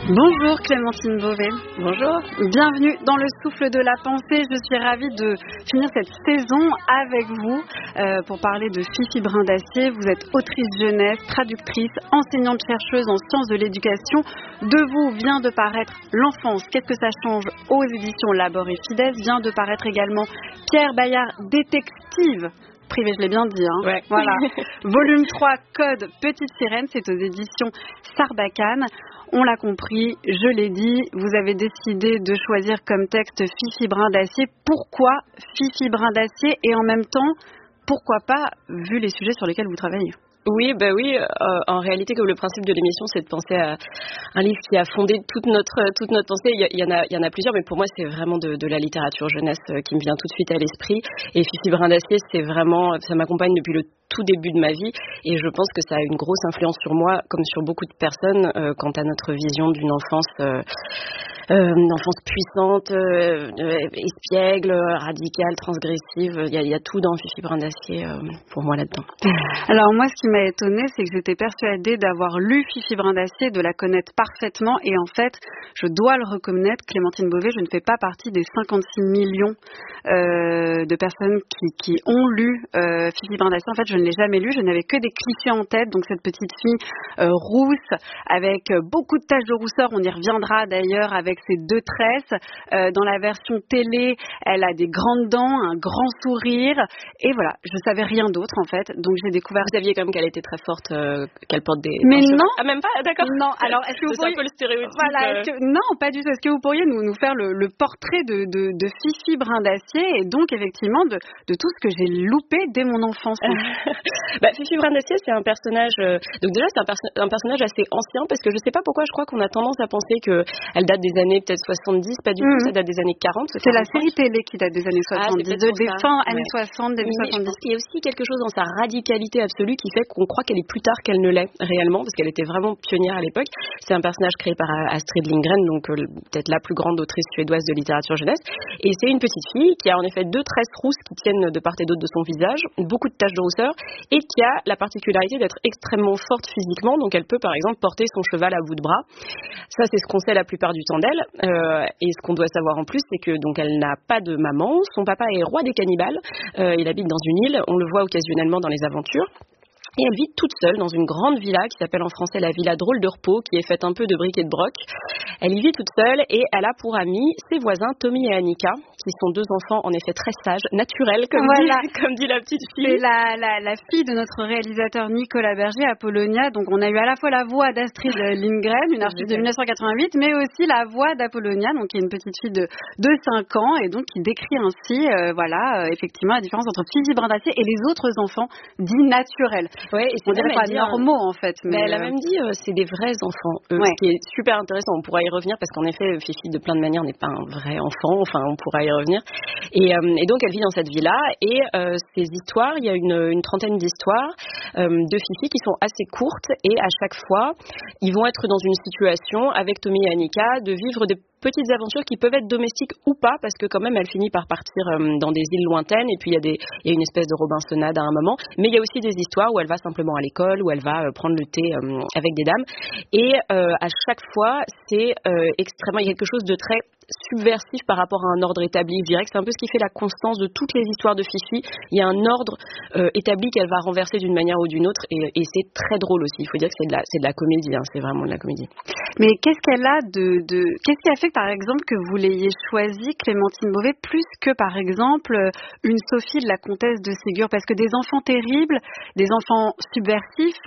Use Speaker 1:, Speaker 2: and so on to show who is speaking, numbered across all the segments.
Speaker 1: Bonjour Clémentine Beauvais.
Speaker 2: Bonjour.
Speaker 1: Bienvenue dans le souffle de la pensée. Je suis ravie de finir cette saison avec vous pour parler de Fifi Brin d'Acier. Vous êtes autrice jeunesse, traductrice, enseignante chercheuse en sciences de l'éducation. De vous vient de paraître L'enfance, qu'est-ce que ça change aux éditions Labor et Fides. Vient de paraître également Pierre Bayard, détective. Privé, je l'ai bien dit.
Speaker 2: Ouais.
Speaker 1: Voilà. Volume 3, Code Petite Sirène, c'est aux éditions Sarbacane. On l'a compris, je l'ai dit, vous avez décidé de choisir comme texte Fifi Brin d'Acier. Pourquoi Fifi Brin d'Acier et en même temps, pourquoi pas, vu les sujets sur lesquels vous travaillez?
Speaker 2: Oui, en réalité, comme le principe de l'émission, c'est de penser à un livre qui a fondé toute notre pensée. Il y en a plusieurs, mais pour moi, c'est vraiment de la littérature jeunesse qui me vient tout de suite à l'esprit. Et Fifi Brin d'Acier, ça m'accompagne depuis le tout début de ma vie, et je pense que ça a une grosse influence sur moi, comme sur beaucoup de personnes, quant à notre vision d'une enfance. Une enfance puissante, espiègle, radicale, transgressive. Il y a tout dans Fifi Brin d'Acier pour moi là-dedans.
Speaker 1: Alors moi, ce qui m'a étonnée, c'est que j'étais persuadée d'avoir lu Fifi Brin d'Acier, de la connaître parfaitement, et en fait, je dois le reconnaître, Clémentine Beauvais, je ne fais pas partie des 56 millions de personnes qui ont lu Fifi Brin d'Acier. En fait, je ne l'ai jamais lu, je n'avais que des clichés en tête, donc cette petite fille rousse, avec beaucoup de taches de rousseur, on y reviendra d'ailleurs, avec ses deux tresses. Dans la version télé, elle a des grandes dents, un grand sourire, et voilà, je savais rien d'autre en fait, donc j'ai découvert.
Speaker 2: Vous saviez quand même qu'elle était très forte, qu'elle porte des.
Speaker 1: Mais non.
Speaker 2: Ah, même pas, d'accord.
Speaker 1: Non, alors est-ce que vous pourriez.
Speaker 2: C'est un peu le stéréotype.
Speaker 1: Voilà, non, pas du tout. Est-ce que vous pourriez nous faire le portrait de Fifi Brin d'Acier, et donc effectivement de tout ce que j'ai loupé dès mon enfance?
Speaker 2: Fifi Brin d'Acier, c'est un personnage. Donc déjà, c'est un personnage assez ancien, parce que je sais pas pourquoi, je crois qu'on a tendance à penser qu'elle date des années peut-être 70, pas du tout, ça date des années 40.
Speaker 1: C'est la série télé qui date des années 70, des fins années 60, début 70.
Speaker 2: Je pense qu'il y a aussi quelque chose dans sa radicalité absolue qui fait qu'on croit qu'elle est plus tard qu'elle ne l'est réellement, parce qu'elle était vraiment pionnière à l'époque. C'est un personnage créé par Astrid Lindgren, donc peut-être la plus grande autrice suédoise de littérature jeunesse. Et c'est une petite fille qui a en effet deux tresses rousses qui tiennent de part et d'autre de son visage, beaucoup de taches de rousseur, et qui a la particularité d'être extrêmement forte physiquement. Donc elle peut par exemple porter son cheval à bout de bras. Ça, c'est ce qu'on sait la plupart du temps d'elle. Et ce qu'on doit savoir en plus, c'est que donc elle n'a pas de maman. Son papa est roi des cannibales. Il habite dans une île. On le voit occasionnellement dans les aventures. Et elle vit toute seule dans une grande villa qui s'appelle en français la villa Drôle de Repos, qui est faite un peu de briques et de broc. Elle y vit toute seule et elle a pour amis ses voisins Tommy et Annika, qui sont deux enfants en effet très sages, naturels, comme dit la petite fille.
Speaker 1: C'est la fille de notre réalisateur Nicolas Berger, Apollonia. Donc on a eu à la fois la voix d'Astrid Lindgren, une artiste de 1988, mais aussi la voix d'Apollonia, donc qui est une petite fille de 5 ans, et donc qui décrit ainsi, effectivement, la différence entre Fifi Brin d'Acier et les autres enfants dits naturels.
Speaker 2: Ouais, et
Speaker 1: on dirait pas normaux en fait.
Speaker 2: Mais elle a même dit c'est des vrais enfants, ce qui est super intéressant. On pourra y revenir parce qu'en effet, Fifi de plein de manières n'est pas un vrai enfant. Enfin, on pourra y revenir. Et donc elle vit dans cette villa et ces histoires, il y a une trentaine d'histoires de Fifi qui sont assez courtes et à chaque fois, ils vont être dans une situation avec Tommy et Annika de vivre des petites aventures qui peuvent être domestiques ou pas, parce que quand même elle finit par partir dans des îles lointaines et puis il y a une espèce de Robinsonade à un moment, mais il y a aussi des histoires où elle va simplement à l'école, où elle va prendre le thé avec des dames, et à chaque fois c'est extrêmement, il y a quelque chose de très subversif par rapport à un ordre établi. Je dirais que c'est un peu ce qui fait la constance de toutes les histoires de Fifi. Il y a un ordre établi qu'elle va renverser d'une manière ou d'une autre, et c'est très drôle aussi. Il faut dire que c'est de la comédie, c'est vraiment de la comédie.
Speaker 1: Mais qu'est-ce qu'elle a qu'est-ce qui a fait par exemple que vous l'ayez choisie, Clémentine Beauvais, plus que par exemple une Sophie de la comtesse de Ségur? Parce que des enfants terribles, des enfants subversifs,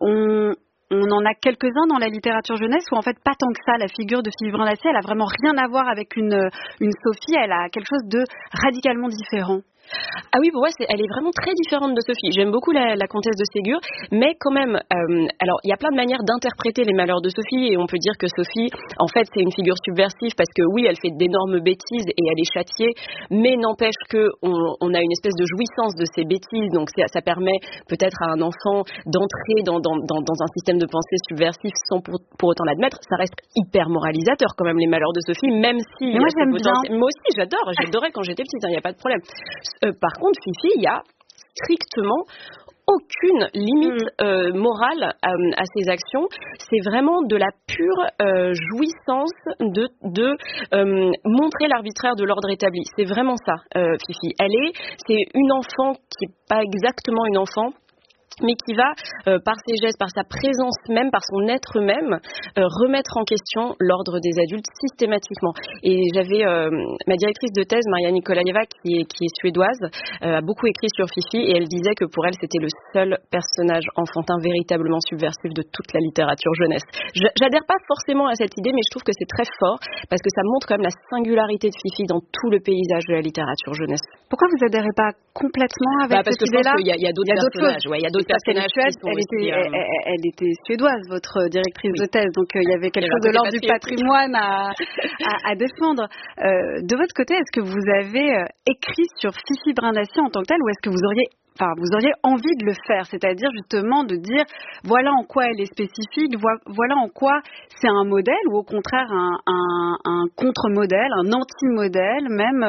Speaker 1: on en a quelques-uns dans la littérature jeunesse, ou en fait pas tant que ça. La figure de Fifi Brin d'Acier, elle a vraiment rien à voir avec une Sophie, elle a quelque chose de radicalement différent.
Speaker 2: Ah oui, pour moi, elle est vraiment très différente de Sophie. J'aime beaucoup la comtesse de Ségur, mais quand même, alors il y a plein de manières d'interpréter les malheurs de Sophie, et on peut dire que Sophie, en fait, c'est une figure subversive parce que oui, elle fait d'énormes bêtises et elle est châtiée, mais n'empêche que on a une espèce de jouissance de ces bêtises, donc ça permet peut-être à un enfant d'entrer dans un système de pensée subversif sans pour autant l'admettre. Ça reste hyper moralisateur quand même, les malheurs de Sophie, même si...
Speaker 1: Mais moi j'aime bien.
Speaker 2: Moi aussi, j'adorais quand j'étais petite, il n'y a pas de problème. Par contre, Fifi, il y a strictement aucune limite morale à ses actions. C'est vraiment de la pure jouissance de montrer l'arbitraire de l'ordre établi. C'est vraiment ça, Fifi. C'est une enfant qui n'est pas exactement une enfant, mais qui va, par ses gestes, par sa présence même, par son être même, remettre en question l'ordre des adultes systématiquement. Et j'avais ma directrice de thèse, Maria Nikolaeva, qui est suédoise, a beaucoup écrit sur Fifi, et elle disait que pour elle, c'était le seul personnage enfantin véritablement subversif de toute la littérature jeunesse. J'adhère pas forcément à cette idée, mais je trouve que c'est très fort, parce que ça montre quand même la singularité de Fifi dans tout le paysage de la littérature jeunesse.
Speaker 1: Pourquoi vous adhérez pas complètement avec cette idée-là?
Speaker 2: Parce que je pense qu'il y a d'autres personnages. Il y a d'autres personnages
Speaker 1: elle était suédoise, votre directrice de thèse, donc il y avait quelque chose de l'ordre du patrimoine à défendre. De votre côté, est-ce que vous avez écrit sur Fifi Brindacier en tant que telle, ou est-ce que vous auriez envie de le faire, c'est-à-dire justement de dire voilà en quoi elle est spécifique, voilà en quoi c'est un modèle, ou au contraire un contre-modèle, un anti-modèle même.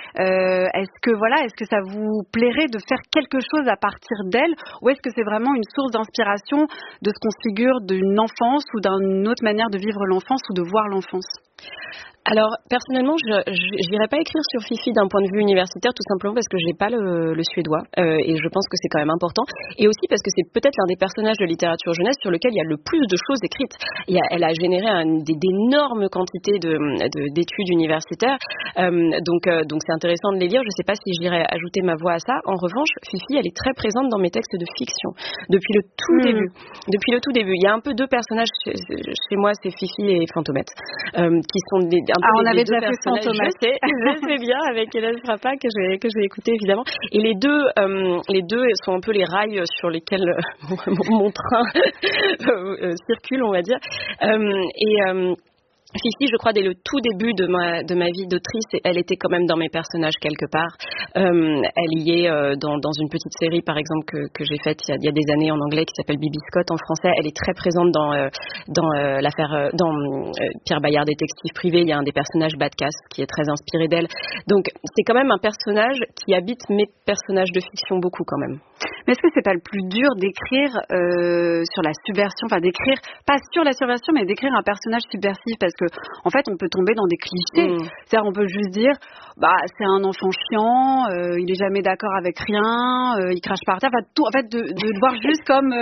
Speaker 1: Est-ce que ça vous plairait de faire quelque chose à partir d'elle, ou est-ce que c'est vraiment une source d'inspiration de ce qu'on se figure d'une enfance ou d'une autre manière de vivre l'enfance ou de voir l'enfance?
Speaker 2: Alors, personnellement, je n'irais pas écrire sur Fifi d'un point de vue universitaire, tout simplement parce que je n'ai pas le suédois, et je pense que c'est quand même important, et aussi parce que c'est peut-être l'un des personnages de littérature jeunesse sur lequel il y a le plus de choses écrites. Elle a généré d'énormes quantités d'études universitaires, donc c'est intéressant de les lire. Je ne sais pas si j'irais ajouter ma voix à ça. En revanche, Fifi, elle est très présente dans mes textes de fiction depuis le tout début. Depuis le tout début, il y a un peu deux personnages chez moi, c'est Fifi et Fantomette, qui sont
Speaker 1: on avait déjà fait Fantomette.
Speaker 2: Je sais bien, avec Hélène Frappa, que j'ai écouté évidemment. Et les deux sont un peu les rails sur lesquels mon train circule, on va dire. Fifi, je crois, dès le tout début de ma vie d'autrice, elle était quand même dans mes personnages quelque part. Elle y est dans une petite série, par exemple, que j'ai faite il y a des années en anglais, qui s'appelle Bibi Scott en français. Elle est très présente dans Pierre Bayard, détective privé. Il y a un des personnages, Badcass, qui est très inspiré d'elle. Donc, c'est quand même un personnage qui habite mes personnages de fiction beaucoup quand même.
Speaker 1: Mais est-ce que c'est pas le plus dur d'écrire sur la subversion, d'écrire pas sur la subversion, mais d'écrire un personnage subversif, parce que en fait on peut tomber dans des clichés. C'est-à-dire on peut juste dire c'est un enfant chiant, il est jamais d'accord avec rien, il crache par terre, tout, en fait de le voir juste comme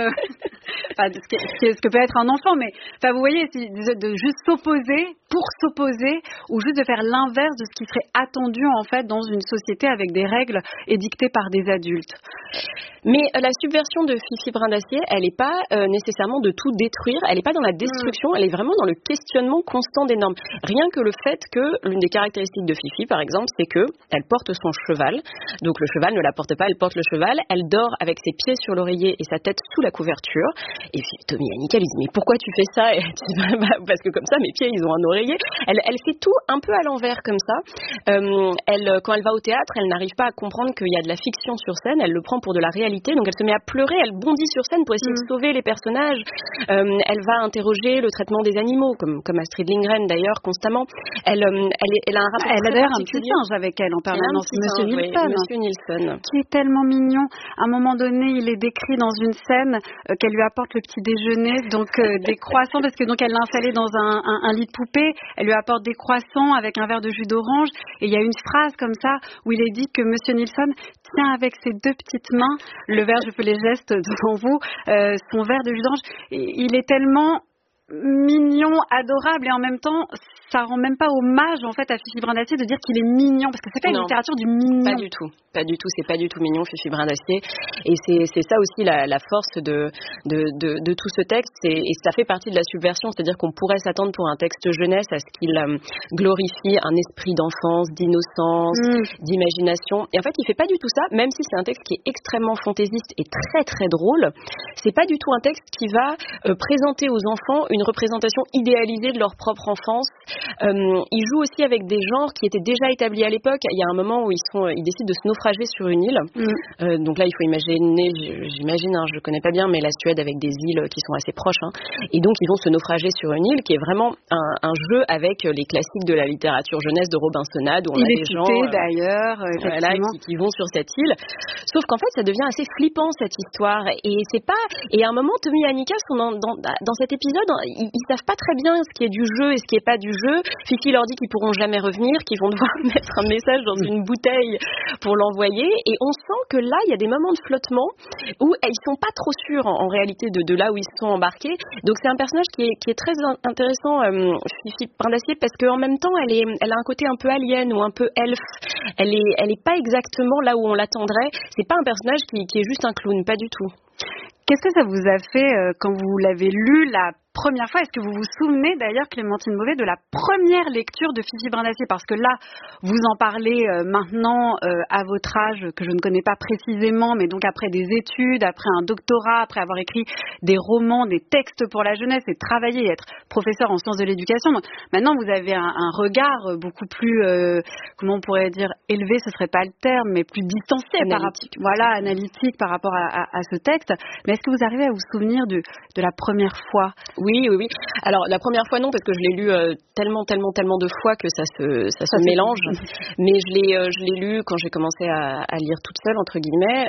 Speaker 1: ce que peut être un enfant, mais vous voyez, de juste s'opposer pour s'opposer, ou juste de faire l'inverse de ce qui serait attendu en fait dans une société avec des règles édictées par des adultes.
Speaker 2: Mais la subversion de Fifi Brindacier, elle n'est pas nécessairement de tout détruire, elle n'est pas dans la destruction, elle est vraiment dans le questionnement constant des normes. Rien que le fait que l'une des caractéristiques de Fifi, par exemple, c'est qu'elle porte son cheval. Donc le cheval ne la porte pas, elle porte le cheval. Elle dort avec ses pieds sur l'oreiller et sa tête sous la couverture. Et Tommy Annika lui dit mais pourquoi tu fais ça? Et elle dit parce que comme ça mes pieds ils ont un oreiller. Elle fait tout un peu à l'envers comme ça. Quand elle va au théâtre, elle n'arrive pas à comprendre qu'il y a de la fiction sur scène. Elle le prend pour de la réalité. Donc elle se met à pleurer, elle bondit sur scène pour essayer de sauver les personnages. Elle va interroger le traitement des animaux, comme Astrid Lindgren d'ailleurs, constamment. Elle a un rapport
Speaker 1: elle a d'ailleurs un petit singe avec elle en permanence, Monsieur Nilsson, qui est tellement mignon. À un moment donné, il est décrit dans une scène qu'elle lui apporte le petit déjeuner, donc des croissants, parce que donc elle l'a installé dans un lit de poupée. Elle lui apporte des croissants avec un verre de jus d'orange, et il y a une phrase comme ça où il est dit que Monsieur Nilsson tient avec ses deux petites mains le verre, je fais les gestes devant vous, son verre de jus d'orange. Il est tellement mignon, adorable, et en même temps ça rend même pas hommage en fait à Fifi Brindacier de dire qu'il est mignon, parce que c'est pas une littérature du mignon.
Speaker 2: Pas du tout, c'est pas du tout mignon Fifi Brindacier, et c'est ça aussi la force de tout ce texte, et ça fait partie de la subversion, c'est-à-dire qu'on pourrait s'attendre pour un texte jeunesse à ce qu'il glorifie un esprit d'enfance, d'innocence, d'imagination, et en fait il fait pas du tout ça, même si c'est un texte qui est extrêmement fantaisiste et très très drôle. C'est pas du tout un texte qui va présenter aux enfants une représentation idéalisée de leur propre enfance. Ils jouent aussi avec des genres qui étaient déjà établis à l'époque. Il y a un moment où ils décident de se naufrager sur une île. Donc là, il faut imaginer, j'imagine, je connais pas bien, mais la Suède avec des îles qui sont assez proches. Et donc, ils vont se naufrager sur une île qui est vraiment un jeu avec les classiques de la littérature jeunesse de Robinsonade, où on a des gens
Speaker 1: d'ailleurs,
Speaker 2: qui vont sur cette île. Sauf qu'en fait, ça devient assez flippant cette histoire. Et à un moment, Tommy et Annika sont dans cet épisode, ils savent pas très bien ce qui est du jeu et ce qui est pas du jeu. Fifi leur dit qu'ils pourront jamais revenir, qu'ils vont devoir mettre un message dans une bouteille pour l'envoyer. Et on sent que là, il y a des moments de flottement où ils sont pas trop sûrs en réalité de là où ils sont embarqués. Donc c'est un personnage qui est très intéressant, Fifi Brindacier, parce qu'en même temps, elle a un côté un peu alien ou un peu elfe. Elle est pas exactement là où on l'attendrait. C'est pas un personnage qui est juste un clown, pas du tout.
Speaker 1: Qu'est-ce que ça vous a fait quand vous l'avez lu la première fois? Est-ce que vous vous souvenez d'ailleurs, Clémentine Beauvais, de la première lecture de Fifi Brindacier? Parce que là, vous en parlez maintenant à votre âge, que je ne connais pas précisément, mais donc après des études, après un doctorat, après avoir écrit des romans, des textes pour la jeunesse et travailler et être professeur en sciences de l'éducation. Donc maintenant, vous avez un regard beaucoup plus, comment on pourrait dire, élevé, ce serait pas le terme, mais plus distancé analytique par rapport à ce texte. Mais est-ce que vous arrivez à vous souvenir de la première fois?
Speaker 2: Oui. Alors la première fois non, parce que je l'ai lu tellement de fois que ça se mélange. Mais je l'ai lu quand j'ai commencé à lire toute seule entre guillemets,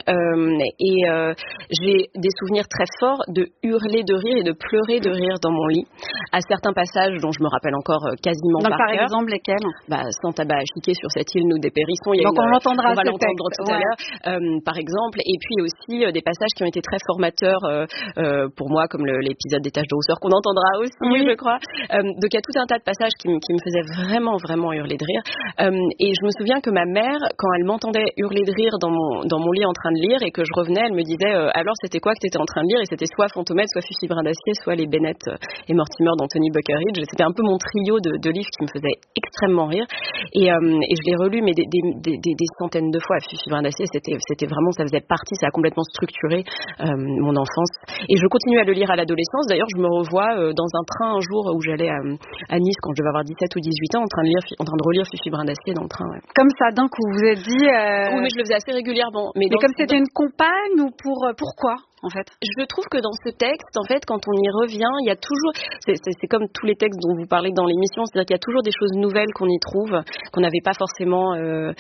Speaker 2: et j'ai des souvenirs très forts de hurler de rire et de pleurer de rire dans mon lit à certains passages dont je me rappelle encore quasiment par cœur.
Speaker 1: Par exemple lesquels?
Speaker 2: Sans tabac à chiquer sur cette île nous dépérissons.
Speaker 1: Donc on l'entendra.
Speaker 2: On va l'entendre tout à l'heure, par exemple. Et puis aussi des passages qui ont été très formateurs pour moi, comme l'épisode des taches de rousseur qu'on entendra aussi, je crois. Donc il y a tout un tas de passages qui me faisaient vraiment hurler de rire. Et je me souviens que ma mère, quand elle m'entendait hurler de rire dans mon lit en train de lire et que je revenais, elle me disait alors c'était quoi que tu étais en train de lire? Et c'était soit Fantomette, soit Fifi Brindacier, soit les Bennett et Mortimer d'Anthony Buckeridge. C'était un peu mon trio de livres qui me faisait extrêmement rire. Et je l'ai relu mais des centaines de fois. Fifi Brindacier, c'était vraiment, ça faisait partie, ça a complètement structuré mon enfance. Et je continue à le lire à l'adolescence. D'ailleurs, je me revois dans un train un jour où j'allais à Nice quand je devais avoir 17 ou 18 ans en train de relire Fifi Brindacier dans le train. Ouais.
Speaker 1: Comme ça, d'un coup, vous êtes dit...
Speaker 2: Oui, mais je le faisais assez régulièrement.
Speaker 1: Mais comme c'était une compagne ou pourquoi en fait?
Speaker 2: Je trouve que dans ce texte, en fait, quand on y revient, il y a toujours, c'est comme tous les textes dont vous parlez dans l'émission, c'est-à-dire qu'il y a toujours des choses nouvelles qu'on y trouve, qu'on n'avait pas forcément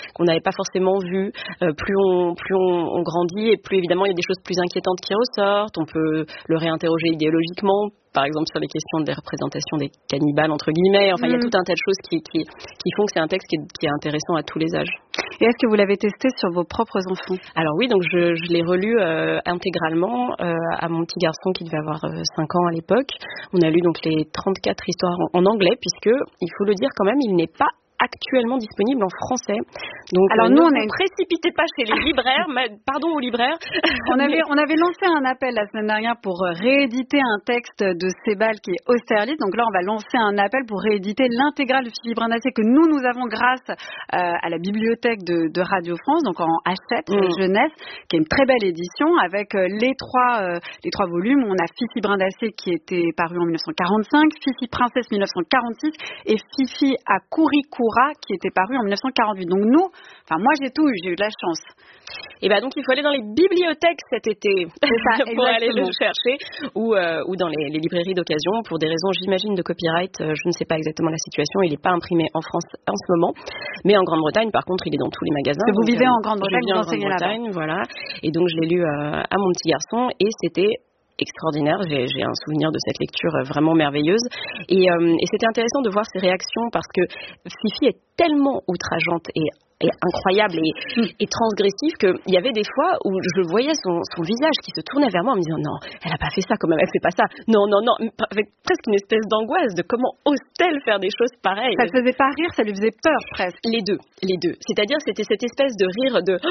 Speaker 2: vues. Plus on grandit et plus évidemment il y a des choses plus inquiétantes qui ressortent. On peut le réinterroger idéologiquement. Par exemple, sur les questions des représentations des cannibales, entre guillemets. Enfin, il y a tout un tas de choses qui font que c'est un texte qui est intéressant à tous les âges.
Speaker 1: Et est-ce que vous l'avez testé sur vos propres enfants?
Speaker 2: Alors oui, donc je l'ai relu intégralement à mon petit garçon qui devait avoir 5 ans à l'époque. On a lu donc les 34 histoires en anglais, puisque, il faut le dire quand même, il n'est pas actuellement disponible en français. Donc,
Speaker 1: alors nous,
Speaker 2: ne précipitez pas chez les libraires, pardon aux libraires.
Speaker 1: On avait lancé un appel la semaine dernière pour rééditer un texte de Sebald qui est Austerlitz. Donc là, on va lancer un appel pour rééditer l'intégrale de Fifi Brindacier que nous avons grâce à la bibliothèque de Radio France, donc en Hachette jeunesse, qui est une très belle édition avec les trois volumes. On a Fifi Brindacier qui était paru en 1945, Fifi Princesse 1946 et Fifi à Kourikoura qui était paru en 1948. Donc moi j'ai eu de la chance.
Speaker 2: Et donc il faut aller dans les bibliothèques cet été pour aller le chercher ou dans les librairies d'occasion pour des raisons, j'imagine, de copyright. Je ne sais pas exactement la situation. Il n'est pas imprimé en France en ce moment, mais en Grande-Bretagne, par contre, il est dans tous les magasins.
Speaker 1: Vous vivez en Grande-Bretagne,
Speaker 2: vous enseignez là-bas. Voilà. Et donc je l'ai lu à mon petit garçon et c'était extraordinaire. J'ai un souvenir de cette lecture vraiment merveilleuse. Et c'était intéressant de voir ses réactions parce que Fifi est tellement outrageante et incroyable et transgressif qu'il y avait des fois où je voyais son visage qui se tournait vers moi en me disant non, elle n'a pas fait ça quand même, elle fait pas ça. Non, avec presque une espèce d'angoisse de comment ose-t-elle faire des choses pareilles.
Speaker 1: Ça ne faisait pas rire, ça lui faisait peur presque.
Speaker 2: Les deux. C'est-à-dire c'était cette espèce de rire de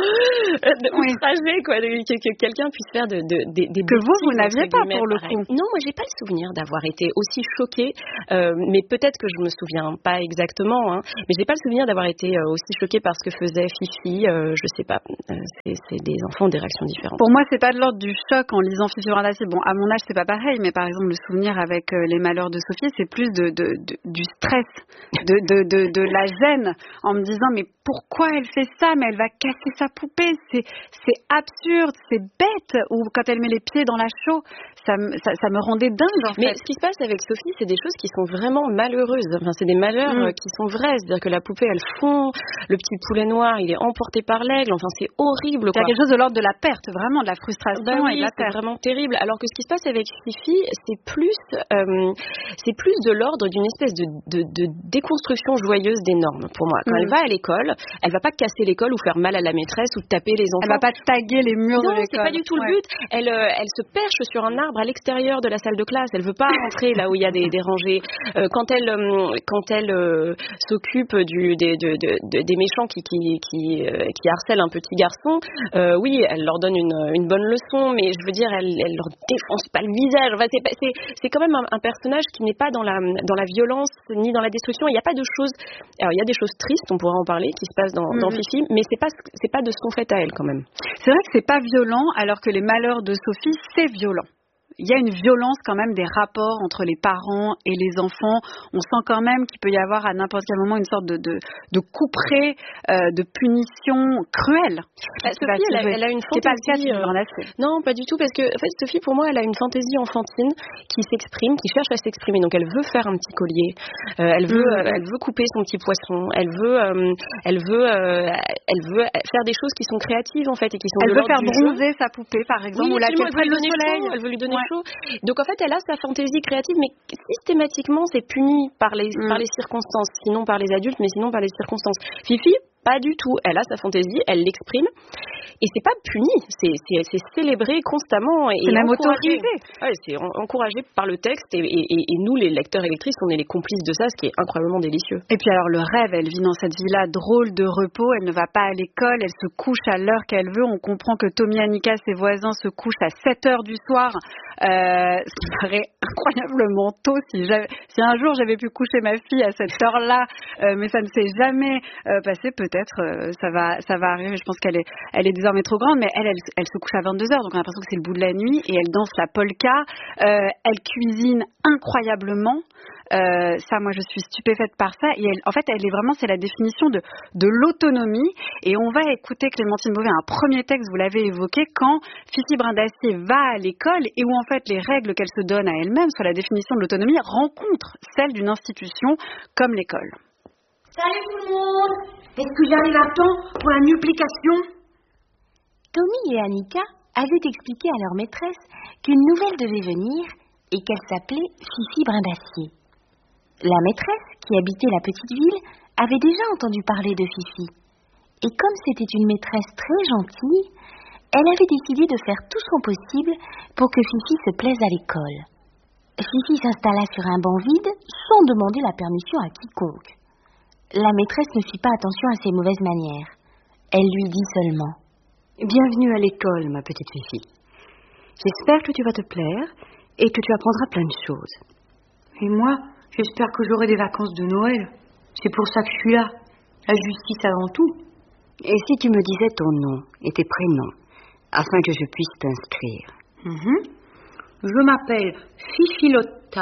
Speaker 2: outragé quoi, que quelqu'un puisse faire des
Speaker 1: que vous n'aviez pas pour le coup.
Speaker 2: Non, moi j'ai pas le souvenir d'avoir été aussi choquée, mais peut-être que je me souviens pas exactement, mais j'ai pas le souvenir d'avoir été aussi choquée par que faisait Fifi, je sais pas. C'est des enfants ont des réactions différentes.
Speaker 1: Pour moi, c'est pas de l'ordre du choc en lisant Fifi Brin d'Acier. Bon, à mon âge, c'est pas pareil, mais par exemple, le souvenir avec Les Malheurs de Sophie, c'est plus du stress, de la gêne, en me disant mais pourquoi elle fait ça? Mais elle va casser sa poupée. C'est absurde, c'est bête. Ou quand elle met les pieds dans la chaux, ça me rendait dingue. En
Speaker 2: mais
Speaker 1: fait.
Speaker 2: ce qui se passe avec Sophie, c'est des choses qui sont vraiment malheureuses. Enfin, c'est des malheurs qui sont vrais. C'est-à-dire que la poupée, elle fond, le petit poulet noir, il est emporté par l'aigle. Enfin, c'est horrible.
Speaker 1: Il y a quelque chose de l'ordre de la perte, vraiment, de la frustration et de la perte.
Speaker 2: C'est vraiment terrible. Alors que ce qui se passe avec Fifi, c'est plus de l'ordre d'une espèce de déconstruction joyeuse des normes, pour moi. Quand elle va à l'école, elle va pas casser l'école ou faire mal à la maîtresse ou taper les enfants.
Speaker 1: Elle va pas taguer les murs de l'école.
Speaker 2: Non, c'est pas du tout le but. Elle se perche sur un arbre à l'extérieur de la salle de classe. Elle veut pas rentrer là où il y a des rangées. Quand elle s'occupe des méchants qui harcèlent un petit garçon, oui, elle leur donne une bonne leçon, mais je veux dire, elle leur défonce pas le visage. Enfin, c'est quand même un personnage qui n'est pas dans la violence ni dans la destruction. Il n'y a pas de choses. Alors, il y a des choses tristes, on pourra en parler, qui se passent dans Fifi, mais c'est pas de son fait à elle quand même.
Speaker 1: C'est vrai que c'est pas violent, alors que Les Malheurs de Sophie, c'est violent. Il y a une violence quand même des rapports entre les parents et les enfants. On sent quand même qu'il peut y avoir à n'importe quel moment une sorte de couperet, de punition cruelle.
Speaker 2: Sophie, elle a une fantaisie. Non, pas du tout, parce que en fait, Sophie, pour moi, elle a une fantaisie enfantine qui s'exprime, qui cherche à s'exprimer. Donc, elle veut faire un petit collier. Elle veut couper son petit poisson. Elle veut faire des choses qui sont créatives en fait et qui sont.
Speaker 1: Elle veut faire bronzer sa poupée, par exemple, ou la qu'elle prenne le soleil.
Speaker 2: Elle veut lui donner chaud. Donc en fait, elle a sa fantaisie créative, mais systématiquement, c'est puni par les circonstances, sinon par les adultes, mais sinon par les circonstances. Fifi, pas du tout. Elle a sa fantaisie, elle l'exprime, et c'est pas puni, c'est célébré constamment et
Speaker 1: c'est même autorisé.
Speaker 2: Ouais, c'est encouragé par le texte et nous, les lecteurs et lectrices, on est les complices de ça, ce qui est incroyablement délicieux.
Speaker 1: Et puis alors le rêve, elle vit dans cette vie-là drôle de repos, elle ne va pas à l'école, elle se couche à l'heure qu'elle veut. On comprend que Tommy, Annika, ses voisins, se couchent à 7h du soir. Ce qui paraît incroyablement tôt. Si un jour j'avais pu coucher ma fille à cette heure-là, mais ça ne s'est jamais passé. Peut-être ça va arriver. Je pense qu'elle est désormais trop grande, mais elle se couche à 22h, donc on a l'impression que c'est le bout de la nuit, et elle danse la polka. Elle cuisine incroyablement. Ça, moi, je suis stupéfaite par ça. Et en fait, c'est la définition de l'autonomie. Et on va écouter Clémentine Beauvais, un premier texte, vous l'avez évoqué, quand Fifi Brin d'Acier va à l'école et où, en fait, les règles qu'elle se donne à elle-même sur la définition de l'autonomie rencontrent celles d'une institution comme l'école.
Speaker 3: Salut tout le monde! Est-ce que j'arrive à temps pour la multiplication? Tommy et Annika avaient expliqué à leur maîtresse qu'une nouvelle devait venir et qu'elle s'appelait Fifi Brin d'Acier. La maîtresse, qui habitait la petite ville, avait déjà entendu parler de Fifi. Et comme c'était une maîtresse très gentille, elle avait décidé de faire tout son possible pour que Fifi se plaise à l'école. Fifi s'installa sur un banc vide sans demander la permission à quiconque. La maîtresse ne fit pas attention à ses mauvaises manières. Elle lui dit seulement:
Speaker 4: Bienvenue à l'école, ma petite Fifi. J'espère que tu vas te plaire et que tu apprendras plein de choses.
Speaker 5: Et moi, j'espère que j'aurai des vacances de Noël. C'est pour ça que je suis là. La justice avant tout.
Speaker 4: Et si tu me disais ton nom et tes prénoms, afin que je puisse t'inscrire?
Speaker 5: Je m'appelle Fifilotta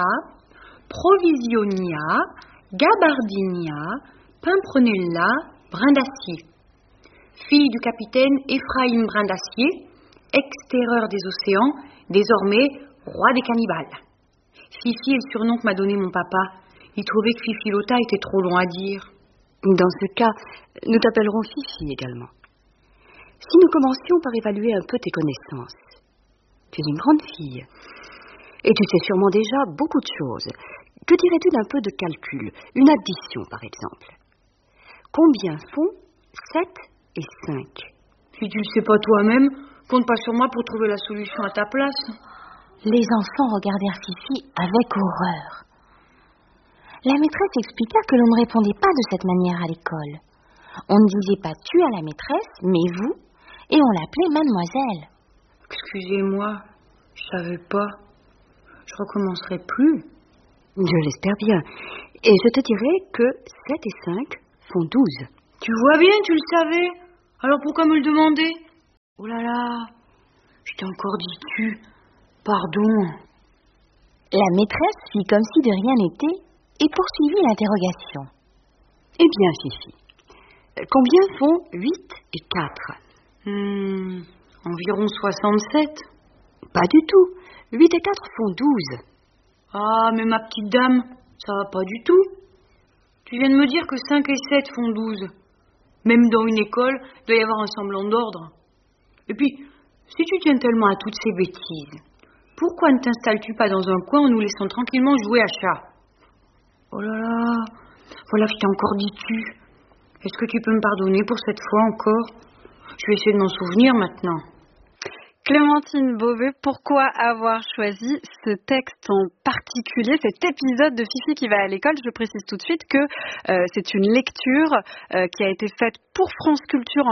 Speaker 5: Provisionia Gabardinia Pimprenella Brin d'Acier, fille du capitaine Ephraim Brin d'Acier, ex-terreur des océans, désormais roi des cannibales. Fifi est le surnom que m'a donné mon papa. Il trouvait que Fifilotta était trop long à dire.
Speaker 4: Dans ce cas, nous t'appellerons Fifi également. Si nous commencions par évaluer un peu tes connaissances. Tu es une grande fille. Et tu sais sûrement déjà beaucoup de choses. Que dirais-tu d'un peu de calcul? Une addition, par exemple. Combien font 7 et 5?
Speaker 5: Si tu le sais pas toi-même, compte pas sur moi pour trouver la solution à ta place.
Speaker 3: Les enfants regardèrent Fifi avec horreur. La maîtresse expliqua que l'on ne répondait pas de cette manière à l'école. On ne disait pas tu à la maîtresse, mais vous, et on l'appelait mademoiselle.
Speaker 5: Excusez-moi, je savais pas. Je recommencerai plus.
Speaker 4: Je l'espère bien. Et je te dirai que 7 et 5 font 12.
Speaker 5: Tu vois bien, tu le savais. Alors pourquoi me le demander? Oh là là, je t'ai encore dit tu. Pardon.
Speaker 3: La maîtresse fit comme si de rien n'était et poursuivit l'interrogation.
Speaker 4: Eh bien, Fifi, combien font 8 et 4?
Speaker 5: Environ 67.
Speaker 4: Pas du tout. 8 et 4 font 12.
Speaker 5: Ah, mais ma petite dame, ça va pas du tout. Tu viens de me dire que 5 et 7 font 12. Même dans une école, il doit y avoir un semblant d'ordre. Et puis, si tu tiens tellement à toutes ces bêtises, pourquoi ne t'installes-tu pas dans un coin en nous laissant tranquillement jouer à chat? Oh là là, voilà que je t'ai encore dit tu. Est-ce que tu peux me pardonner pour cette fois encore? Je vais essayer de m'en souvenir maintenant.
Speaker 1: Clémentine Beauvais, pourquoi avoir choisi ce texte en particulier, cet épisode de Fifi qui va à l'école? Je précise tout de suite que c'est une lecture qui a été faite pour France Culture en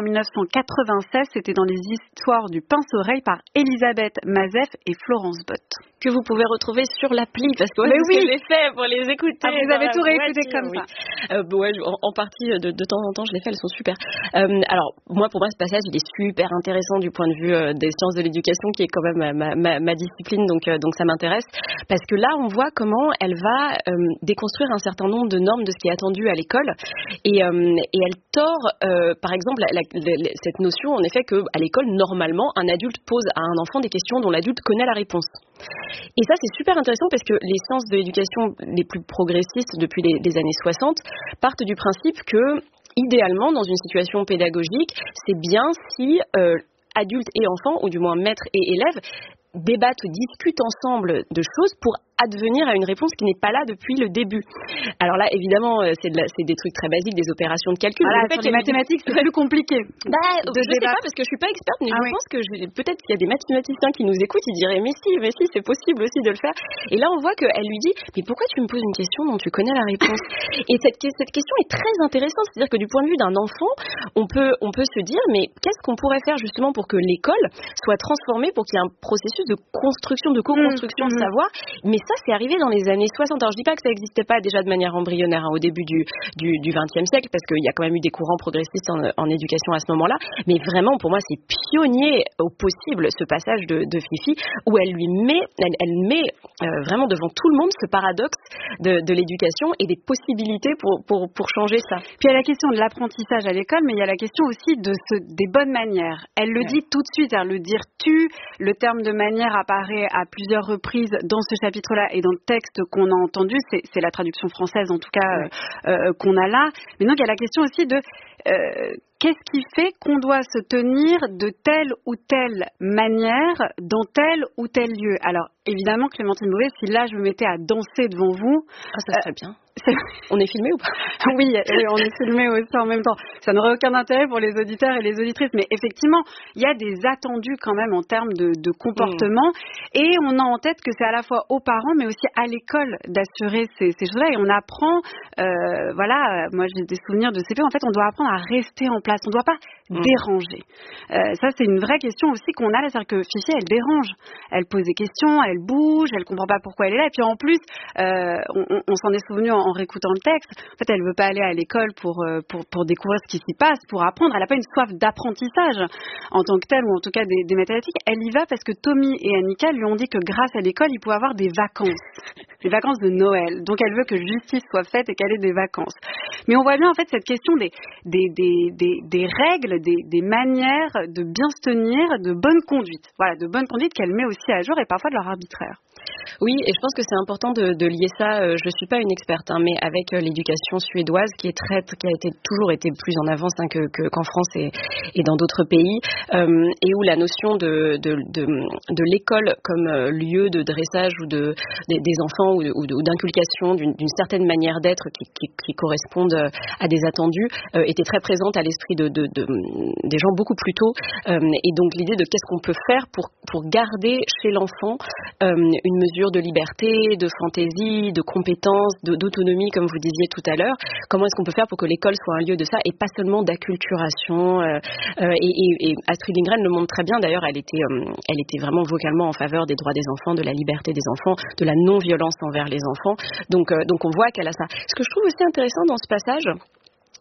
Speaker 1: 1996. C'était dans les histoires du pince-oreille par Elisabeth Mazef et Florence Bott.
Speaker 2: Que vous pouvez retrouver sur l'appli, parce que
Speaker 1: oui,
Speaker 2: je l'ai fait pour les écouter.
Speaker 1: Ah, vous avez tout réécouté comme ça.
Speaker 2: Ouais, en partie, de temps en temps, je l'ai fait, elles sont super. Alors, pour moi, ce passage, il est super intéressant du point de vue des sciences de l'éducation, qui est quand même ma discipline, donc ça m'intéresse. Parce que là, on voit comment elle va déconstruire un certain nombre de normes de ce qui est attendu à l'école. Et elle tord, par exemple, cette notion, en effet, qu'à l'école, normalement, un adulte pose à un enfant des questions dont l'adulte connaît la réponse. Et ça, c'est super intéressant parce que les sciences de l'éducation les plus progressistes depuis les années 60 partent du principe que, idéalement, dans une situation pédagogique, c'est bien si adultes et enfants, ou du moins maîtres et élèves, débattent, discutent ensemble de choses pour advenir à une réponse qui n'est pas là depuis le début. Alors là, évidemment, c'est des trucs très basiques, des opérations de calcul.
Speaker 1: Voilà, sur les mathématiques, c'est plus compliqué.
Speaker 2: Je sais pas, parce que je suis pas experte, mais je pense que peut-être qu'il y a des mathématiciens qui nous écoutent, ils diraient mais si, c'est possible aussi de le faire. Et là, on voit qu'elle lui dit mais pourquoi tu me poses une question dont tu connais la réponse? Et cette question est très intéressante, c'est-à-dire que du point de vue d'un enfant, on peut se dire mais qu'est-ce qu'on pourrait faire justement pour que l'école soit transformée, pour qu'il y ait un processus de construction, de co-construction de savoir. Mais ça, c'est arrivé dans les années 60. Alors, je dis pas que ça n'existait pas déjà de manière embryonnaire au début du XXe siècle, parce qu'il y a quand même eu des courants progressistes en éducation à ce moment-là. Mais vraiment, pour moi, c'est pionnier au possible, ce passage de Fifi, où elle met vraiment devant tout le monde ce paradoxe de l'éducation et des possibilités pour changer ça.
Speaker 1: Puis il y a la question de l'apprentissage à l'école, mais il y a la question aussi des bonnes manières. Elle le dit tout de suite, le dire tu, le terme de manière apparaît à plusieurs reprises dans ce chapitre-là et dans le texte qu'on a entendu, c'est la traduction française en tout cas qu'on a là. Mais donc il y a la question aussi de qu'est-ce qui fait qu'on doit se tenir de telle ou telle manière dans tel ou tel lieu. Alors évidemment, Clémentine Beauvais, si là je me mettais à danser devant vous,
Speaker 2: ça serait bien. On est filmé ou pas?
Speaker 1: Oui, on est filmé aussi en même temps. Ça n'aurait aucun intérêt pour les auditeurs et les auditrices, mais effectivement, il y a des attendus quand même en termes de comportement, et on a en tête que c'est à la fois aux parents, mais aussi à l'école d'assurer ces choses-là, et on apprend, moi j'ai des souvenirs de CP, en fait on doit apprendre à rester en place, on ne doit pas déranger. Ça c'est une vraie question aussi qu'on a là, c'est-à-dire que Fifi elle dérange, elle pose des questions, elle bouge, elle comprend pas pourquoi elle est là, et puis en plus, on s'en est souvenu en réécoutant le texte. En fait, elle veut pas aller à l'école pour découvrir ce qui s'y passe, pour apprendre. Elle n'a pas une soif d'apprentissage en tant que telle, ou en tout cas des mathématiques. Elle y va parce que Tommy et Annika lui ont dit que grâce à l'école, ils pouvaient avoir des vacances. Des vacances de Noël. Donc elle veut que justice soit faite et qu'elle ait des vacances. Mais on voit bien en fait cette question des règles, des manières de bien se tenir, de bonne conduite. Voilà, de bonne conduite qu'elle met aussi à jour et parfois de leur arbitraire.
Speaker 2: Oui, et je pense que c'est important de lier ça. Je suis pas une experte, mais avec l'éducation suédoise qui a toujours été plus en avance qu'en France et dans d'autres pays, et où la notion de l'école comme lieu de dressage ou des enfants ou d'inculcation d'une certaine manière d'être qui correspondent à des attendus était très présente à l'esprit des gens beaucoup plus tôt. Et donc l'idée de qu'est-ce qu'on peut faire pour garder chez l'enfant une mesure de liberté, de fantaisie, de compétence, d'autonomie, comme vous disiez tout à l'heure. Comment est-ce qu'on peut faire pour que l'école soit un lieu de ça et pas seulement d'acculturation et Astrid Lindgren le montre très bien. D'ailleurs, elle était vraiment vocalement en faveur des droits des enfants, de la liberté des enfants, de la non-violence envers les enfants. Donc on voit qu'elle a ça. Ce que je trouve aussi intéressant dans ce passage,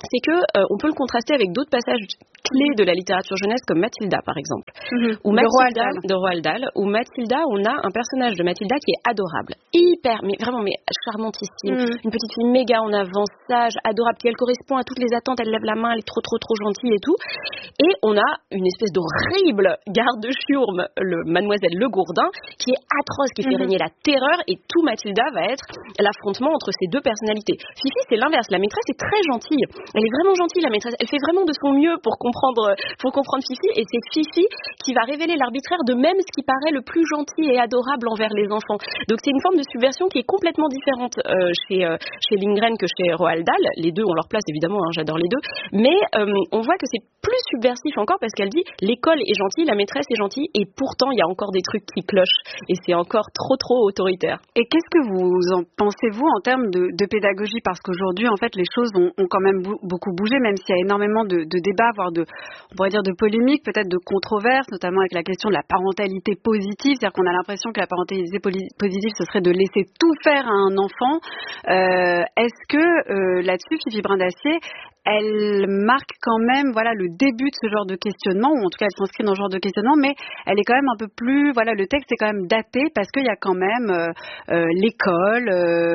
Speaker 2: c'est que on peut le contraster avec d'autres passages clés de la littérature jeunesse comme Mathilda par exemple, ou Mathilda de Roald Dahl, où Mathilda, on a un personnage de Mathilda qui est adorable, hyper, mais vraiment charmantissime, une petite fille méga en avance, sage, adorable, qui elle correspond à toutes les attentes, elle lève la main, elle est trop gentille et tout, et on a une espèce d'horrible garde de Chiourme, mademoiselle Le Gourdin, qui est atroce, qui fait régner la terreur, et tout Mathilda va être l'affrontement entre ces deux personnalités. Fifi, c'est l'inverse, la maîtresse est très gentille. Elle est vraiment gentille, la maîtresse. Elle fait vraiment de son mieux pour comprendre Fifi. Et c'est Fifi qui va révéler l'arbitraire de même ce qui paraît le plus gentil et adorable envers les enfants. Donc c'est une forme de subversion qui est complètement différente chez Lindgren que chez Roald Dahl. Les deux ont leur place évidemment, j'adore les deux. Mais on voit que c'est plus subversif encore parce qu'elle dit l'école est gentille, la maîtresse est gentille, et pourtant il y a encore des trucs qui clochent. Et c'est encore trop autoritaire.
Speaker 1: Et qu'est-ce que vous en pensez-vous en termes de pédagogie? Parce qu'aujourd'hui, en fait, les choses ont quand même beaucoup bougé, même s'il y a énormément de débats, voire on pourrait dire de polémiques, peut-être de controverses, notamment avec la question de la parentalité positive. C'est-à-dire qu'on a l'impression que la parentalité positive, ce serait de laisser tout faire à un enfant. Est-ce que là-dessus, Fifi Brindacier, elle marque quand même, le début de ce genre de questionnement, ou en tout cas elle s'inscrit dans ce genre de questionnement, mais elle est quand même un peu plus, le texte est quand même daté parce qu'il y a quand même l'école,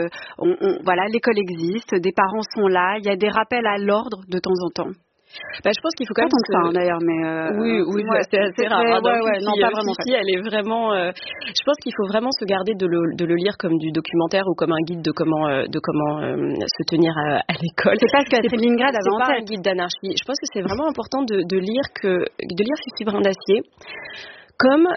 Speaker 1: l'école existe, des parents sont là, il y a des rappels à l'ordre de temps en temps.
Speaker 2: Je pense qu'il faut quand même
Speaker 1: d'ailleurs, mais
Speaker 2: oui, c'est assez rare.
Speaker 1: Non, pas vraiment.
Speaker 2: Fifi, elle est vraiment. Je pense qu'il faut vraiment se garder de le lire comme du documentaire ou comme un guide de comment se tenir à l'école.
Speaker 1: C'est pas ce qu'Astrid Lindgren avait en tête.
Speaker 2: C'est pas un guide d'anarchie. Je pense que c'est vraiment important de lire Fifi Brindacier. Comme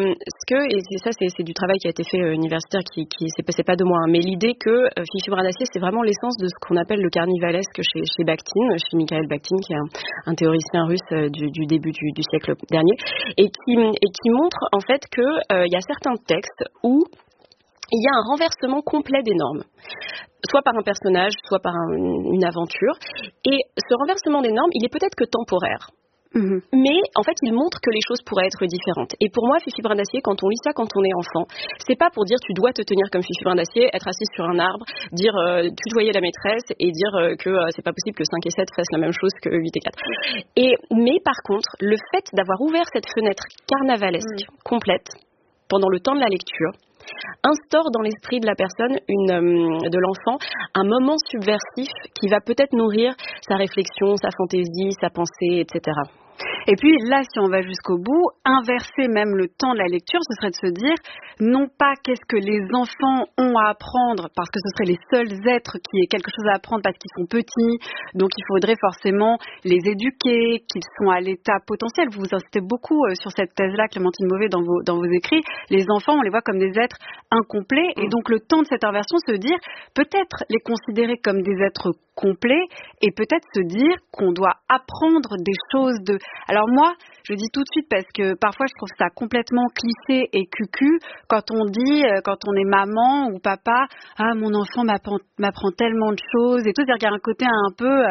Speaker 2: et ça c'est du travail qui a été fait universitaire, qui c'est pas de moi, mais l'idée que Fifi Brindacier, c'est vraiment l'essence de ce qu'on appelle le carnivalesque chez Bakhtin, chez Mikhail Bakhtin, qui est un théoricien russe du début du siècle dernier, et qui montre en fait que il y a certains textes où il y a un renversement complet des normes, soit par un personnage, soit par une aventure, et ce renversement des normes, il est peut-être que temporaire. Mais en fait, il montre que les choses pourraient être différentes. Et pour moi, Fifi Brindacier, quand on lit ça quand on est enfant, c'est pas pour dire tu dois te tenir comme Fifi Brindacier, être assis sur un arbre, dire tutoyer la maîtresse et dire que c'est pas possible que 5 et 7 fassent la même chose que 8 et 4. Mais par contre, le fait d'avoir ouvert cette fenêtre carnavalesque complète pendant le temps de la lecture instaure dans l'esprit de la personne, de l'enfant, un moment subversif qui va peut-être nourrir sa réflexion, sa fantaisie, sa pensée, etc.
Speaker 1: Et puis là, si on va jusqu'au bout, inverser même le temps de la lecture, ce serait de se dire, non pas qu'est-ce que les enfants ont à apprendre, parce que ce seraient les seuls êtres qui aient quelque chose à apprendre parce qu'ils sont petits, donc il faudrait forcément les éduquer, qu'ils sont à l'état potentiel. Vous vous insistez beaucoup sur cette thèse-là, Clémentine Beauvais, dans vos écrits. Les enfants, on les voit comme des êtres incomplets, et donc le temps de cette inversion, se dire, peut-être les considérer comme des êtres complets, et peut-être se dire qu'on doit apprendre des choses de... Alors moi, je dis tout de suite parce que parfois je trouve ça complètement cliché et cucu quand on dit, quand on est maman ou papa, ah mon enfant m'apprend tellement de choses et tout, c'est-à-dire qu'il y a un côté un peu,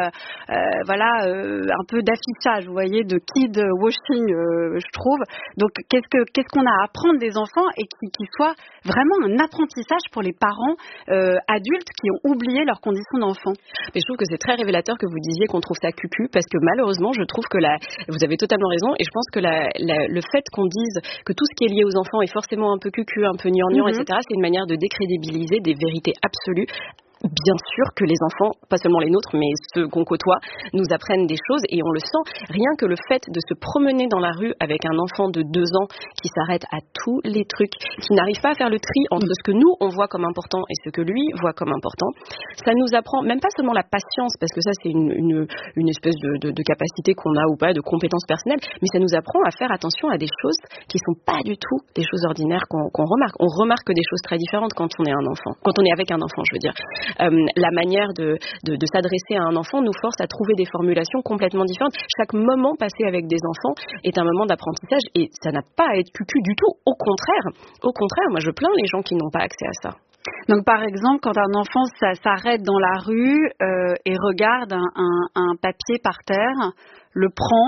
Speaker 1: un peu d'affichage, vous voyez, de kid washing, je trouve. Donc qu'est-ce qu'on a à apprendre des enfants et qui soit vraiment un apprentissage pour les parents adultes qui ont oublié leurs conditions d'enfant.
Speaker 2: Mais je trouve que c'est très révélateur que vous disiez qu'on trouve ça cucu parce que malheureusement, je trouve que vous avez totalement raison. Et je pense que le fait qu'on dise que tout ce qui est lié aux enfants est forcément un peu cucu, un peu gnangnan, etc., c'est une manière de décrédibiliser des vérités absolues. Bien sûr que les enfants, pas seulement les nôtres, mais ceux qu'on côtoie, nous apprennent des choses et on le sent. Rien que le fait de se promener dans la rue avec un enfant de 2 ans qui s'arrête à tous les trucs, qui n'arrive pas à faire le tri entre ce que nous, on voit comme important et ce que lui voit comme important, ça nous apprend même pas seulement la patience, parce que ça c'est une espèce de capacité qu'on a ou pas, de compétences personnelles, mais ça nous apprend à faire attention à des choses qui sont pas du tout des choses ordinaires qu'on remarque. On remarque des choses très différentes quand on est un enfant, quand on est avec un enfant, je veux dire. La manière de s'adresser à un enfant nous force à trouver des formulations complètement différentes. Chaque moment passé avec des enfants est un moment d'apprentissage et ça n'a pas à être cucu du tout. Au contraire, moi je plains les gens qui n'ont pas accès à ça.
Speaker 1: Donc par exemple, quand un enfant s'arrête dans la rue et regarde un papier par terre, le prend,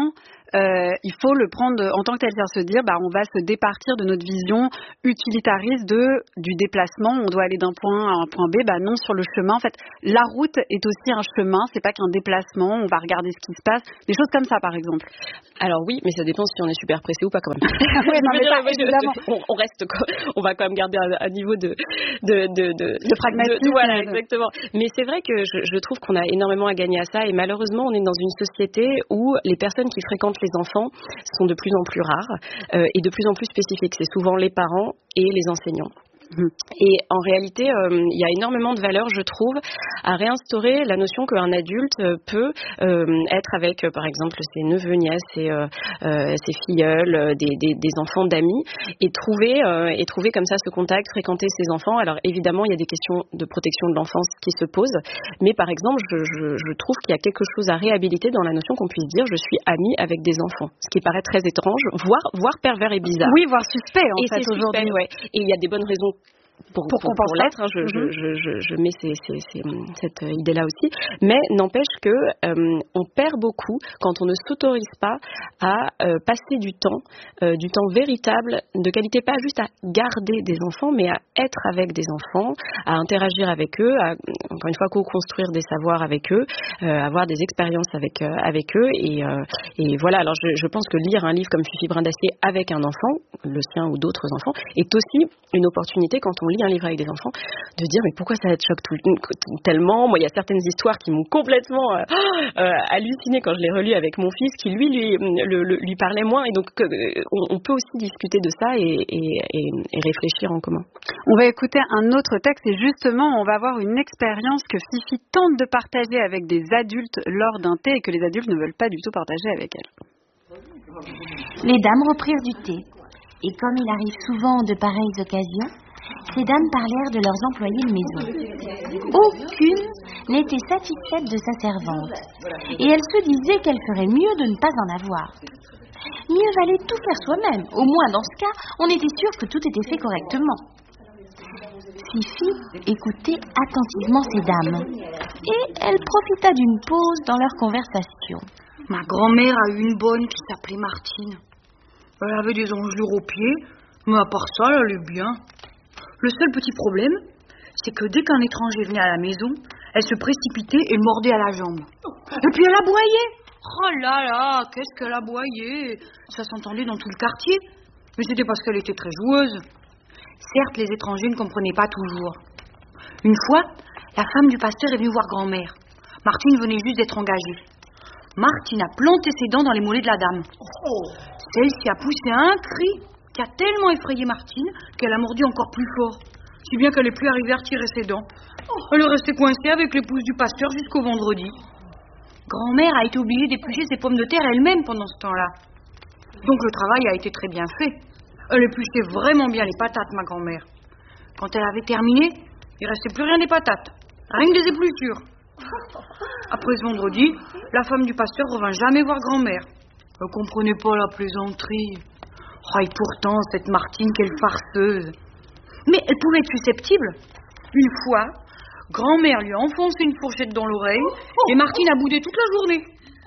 Speaker 1: il faut le prendre en tant que tel, c'est-à-dire se dire, on va se départir de notre vision utilitariste du déplacement. On doit aller d'un point A à un point B. Non, sur le chemin. En fait, la route est aussi un chemin. C'est pas qu'un déplacement. On va regarder ce qui se passe. Des choses comme ça, par exemple.
Speaker 2: Alors oui, mais ça dépend si on est super pressé ou pas quand même.
Speaker 1: Oui, non, mais évidemment.
Speaker 2: On reste, on va quand même garder un niveau de
Speaker 1: pragmatisme.
Speaker 2: Voilà, exactement. Mais c'est vrai que je trouve qu'on a énormément à gagner à ça et malheureusement, on est dans une société où les personnes qui fréquentent les enfants sont de plus en plus rares et de plus en plus spécifiques. C'est souvent les parents et les enseignants. Et en réalité, il y a énormément de valeur, je trouve, à réinstaurer la notion qu'un adulte peut être avec, par exemple, ses neveux, nièces, ses filleuls, des enfants d'amis, et trouver comme ça ce contact, fréquenter ses enfants. Alors évidemment, il y a des questions de protection de l'enfance qui se posent, mais par exemple, je trouve qu'il y a quelque chose à réhabiliter dans la notion qu'on puisse dire je suis amie avec des enfants, ce qui paraît très étrange, voire pervers et bizarre.
Speaker 1: Oui, voire suspect en fait aujourd'hui.
Speaker 2: Ouais. Et il y a des bonnes raisons pour l'être, je mets cette idée-là aussi, mais n'empêche que on perd beaucoup quand on ne s'autorise pas à passer du temps véritable, de qualité, pas juste à garder des enfants, mais à être avec des enfants, à interagir avec eux, à, encore une fois, co-construire des savoirs avec eux, avoir des expériences avec eux, et voilà. Alors je pense que lire un livre comme Fifi Brin d'Acier avec un enfant, le sien ou d'autres enfants, est aussi une opportunité quand on lit un livre avec des enfants, de dire mais pourquoi ça te choque tellement. Moi, il y a certaines histoires qui m'ont complètement halluciné quand je les relis avec mon fils, qui lui parlait moins, et donc on peut aussi discuter de ça et réfléchir en commun.
Speaker 1: On va écouter un autre texte et justement on va voir une expérience que Fifi tente de partager avec des adultes lors d'un thé et que les adultes ne veulent pas du tout partager avec elle.
Speaker 3: Les dames reprirent du thé. Et comme il arrive souvent de pareilles occasions, ces dames parlèrent de leurs employés de maison. Aucune n'était satisfaite de sa servante. Et elle se disait qu'elle ferait mieux de ne pas en avoir. Mieux valait tout faire soi-même. Au moins, dans ce cas, on était sûr que tout était fait correctement. Fifi écoutait attentivement ces dames. Et elle profita d'une pause dans leur conversation.
Speaker 5: Ma grand-mère a eu une bonne qui s'appelait Martine. Elle avait des engelures aux pieds, mais à part ça, elle allait bien. Le seul petit problème, c'est que dès qu'un étranger venait à la maison, elle se précipitait et le mordait à la jambe. Et puis elle aboyait. Oh là là, qu'est-ce qu'elle aboyait. Ça s'entendait dans tout le quartier. Mais c'était parce qu'elle était très joueuse. Certes, les étrangers ne comprenaient pas toujours. Une fois, la femme du pasteur est venue voir grand-mère. Martine venait juste d'être engagée. Martine a planté ses dents dans les mollets de la dame. Celle-ci a poussé un cri qui a tellement effrayé Martine qu'elle a mordu encore plus fort, si bien qu'elle n'est plus arrivée à retirer ses dents. Elle est restée coincée avec les pouces du pasteur jusqu'au vendredi. Grand-mère a été obligée d'éplucher ses pommes de terre elle-même pendant ce temps-là. Donc le travail a été très bien fait. Elle épluchait vraiment bien les patates, ma grand-mère. Quand elle avait terminé, il ne restait plus rien des patates, rien que des épluchures. Après ce vendredi, la femme du pasteur revint jamais voir grand-mère. Elle comprenait pas la plaisanterie. Oh, et pourtant, cette Martine, quelle farceuse. Mais elle pouvait être susceptible. Une fois, grand-mère lui a enfoncé une fourchette dans l'oreille et Martine a boudé toute la journée.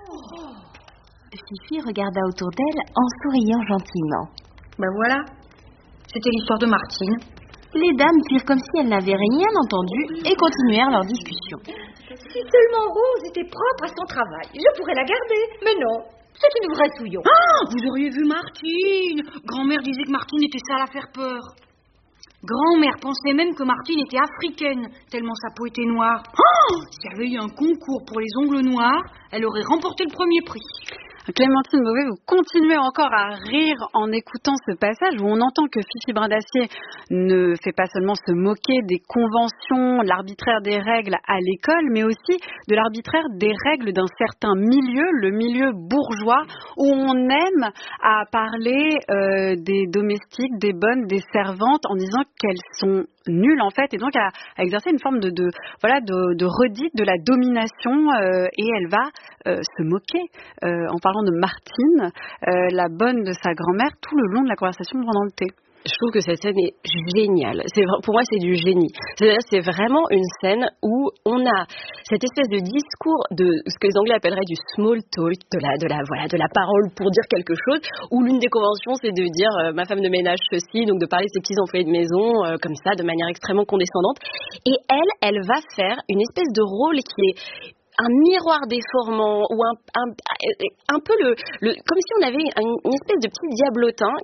Speaker 3: Fifi regarda autour d'elle en souriant gentiment.
Speaker 5: Ben voilà, c'était l'histoire de Martine.
Speaker 3: Les dames firent comme si elles n'avaient rien entendu et continuèrent leur discussion.
Speaker 6: Si seulement Rose était propre à son travail, je pourrais la garder. Mais non, c'est une vraie souillon.
Speaker 5: Ah, vous auriez vu Martine. Grand-mère disait que Martine était sale à faire peur. Grand-mère pensait même que Martine était africaine, tellement sa peau était noire. Oh, s'il y avait eu un concours pour les ongles noirs, elle aurait remporté le premier prix.
Speaker 1: Clémentine Beauvais, vous continuez encore à rire en écoutant ce passage où on entend que Fifi Brin d'Acier ne fait pas seulement se moquer des conventions, l'arbitraire des règles à l'école, mais aussi de l'arbitraire des règles d'un certain milieu, le milieu bourgeois, où on aime à parler des domestiques, des bonnes, des servantes, en disant qu'elles sont nulles en fait, et donc à exercer une forme de redite de la domination, et elle va se moquer en parlant de Martine, la bonne de sa grand-mère, tout le long de la conversation pendant le thé.
Speaker 2: je trouve que cette scène est géniale. Pour moi, c'est du génie. C'est vraiment une scène où on a cette espèce de discours de ce que les Anglais appelleraient du small talk, de la parole pour dire quelque chose, où l'une des conventions, c'est de dire ma femme de ménage ceci, donc de parler de ses petits employés de maison, comme ça, de manière extrêmement condescendante. Et elle va faire une espèce de rôle qui est un miroir déformant ou un peu comme si on avait une espèce de petit diablotin